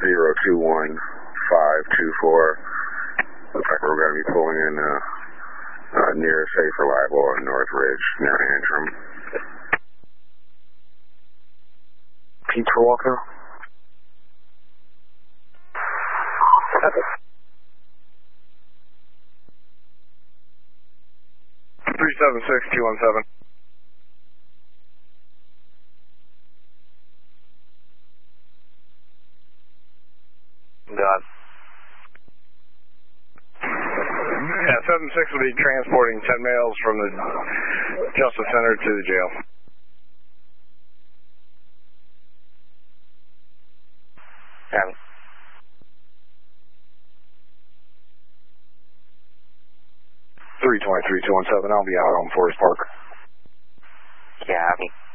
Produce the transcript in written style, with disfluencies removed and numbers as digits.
021524. Looks like we're going to be pulling in near Safe Reliable on North Ridge, near Antrim. Pete for Walker. 376217. Done. Yeah, 76 will be transporting 10 males from the Justice Center to the jail. Copy. 323217, I'll be out on Forest Park. Copy.